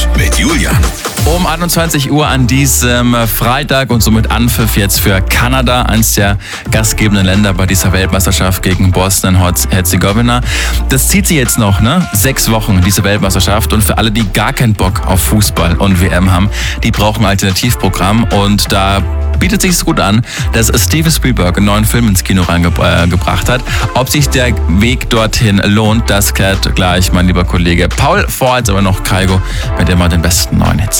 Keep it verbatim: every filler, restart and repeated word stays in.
mit Julian. Um einundzwanzig Uhr an diesem Freitag und somit Anpfiff jetzt für Kanada, eines der gastgebenden Länder bei dieser Weltmeisterschaft gegen Bosnien-Herzegowina. Das zieht sich jetzt noch, ne? Sechs Wochen, diese Weltmeisterschaft. Und für alle, die gar keinen Bock auf Fußball und W M haben, die brauchen ein Alternativprogramm. Und da bietet sich gut an, dass Steven Spielberg einen neuen Film ins Kino reingebracht hat. Ob sich der Weg dorthin lohnt, das klärt gleich mein lieber Kollege Paul. Vor als aber noch Kaigo mit immer den besten neuen Hits.